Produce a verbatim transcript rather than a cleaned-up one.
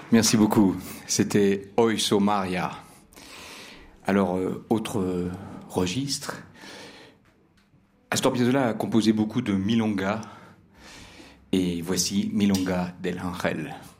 Merci beaucoup. C'était Oiso Maria. Alors, euh, autre euh, registre. Astor Piazzolla a composé beaucoup de milongas. Et voici Milonga del Ángel.